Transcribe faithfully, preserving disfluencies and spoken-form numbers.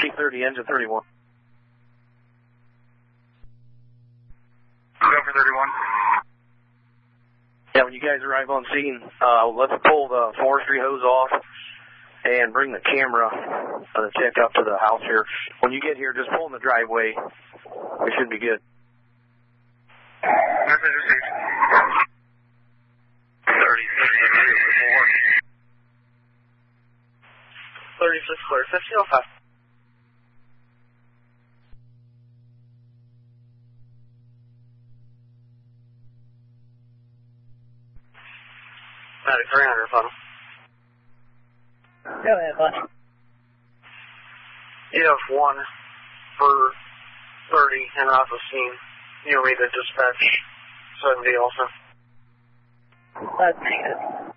T thirty, engine thirty-one. Go for thirty-one. Yeah, when you guys arrive on scene, uh, let's pull the forestry hose off and bring the camera uh, check up to the house here. When you get here, just pull in the driveway. We should be good. Message received. thirty-six, four. thirty-six, clear, fifteen oh five. Matic three hundred, funnel. Go ahead, bud. E F one for thirty and off the scene. You read the dispatch seventy also. That's negative.